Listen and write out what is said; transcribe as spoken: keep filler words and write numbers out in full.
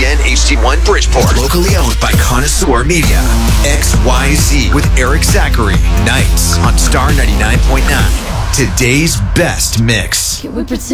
C N H D one Bridgeport. Locally owned by Connoisseur Media. X Y Z with Eric Zachary. Nights on Star ninety-nine point nine. Today's best mix.